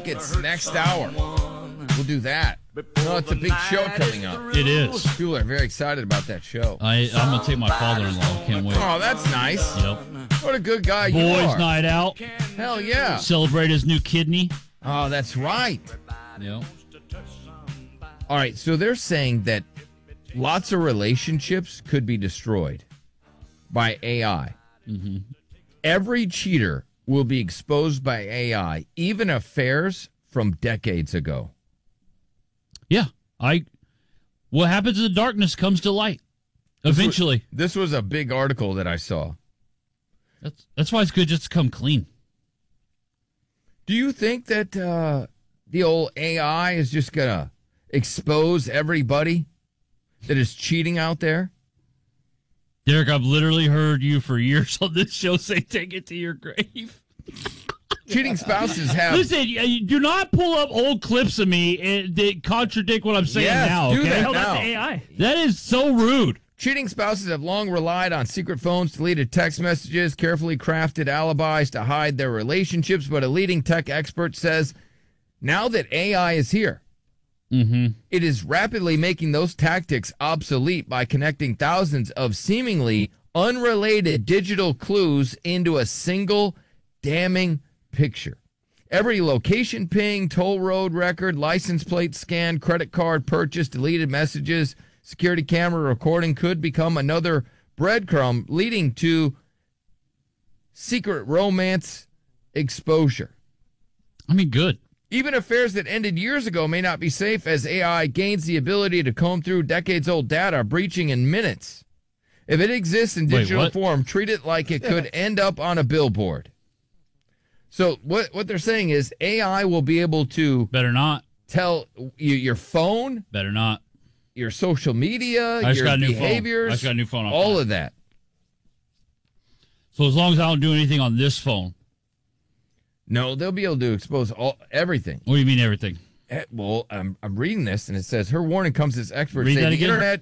tickets next hour. We'll do that. No, it's a big show coming up. It is. People are very excited about that show. I'm going to take my father-in-law. Can't wait. Oh, that's nice. Yep. What a good guy you are. Boys' night out. Hell yeah. Celebrate his new kidney. Oh, that's right. Yep. All right, so they're saying that lots of relationships could be destroyed by AI. Mm-hmm. Every cheater will be exposed by AI, even affairs from decades ago. Yeah. What happens in the darkness comes to light. Eventually. This was a big article that I saw. That's why it's good just to come clean. Do you think that the old AI is just going to expose everybody that is cheating out there? Derek, I've literally heard you for years on this show say, take it to your grave. Cheating spouses have... Listen, do not pull up old clips of me that contradict what I'm saying now. Do okay? that Held now. out to AI. That is so rude. Cheating spouses have long relied on secret phones, deleted text messages, carefully crafted alibis to hide their relationships, but a leading tech expert says now that AI is here, it is rapidly making those tactics obsolete by connecting thousands of seemingly unrelated digital clues into a single damning picture. Every location ping, toll road record, license plate scan, credit card purchase, deleted messages, security camera recording could become another breadcrumb leading to secret romance exposure. I mean, good. Even affairs that ended years ago may not be safe as AI gains the ability to comb through decades-old data, breaching in minutes. If it exists in digital form, treat it like it could end up on a billboard. So what they're saying is AI will be able to... Better not. Tell you your phone... Better not. Your social media, I just your got a new behaviors, phone. I just got a new phone. All of that. So as long as I don't do anything on this phone. No, they'll be able to expose everything. What do you mean everything? Well, I'm reading this, and it says her warning comes as experts Read say that the again? internet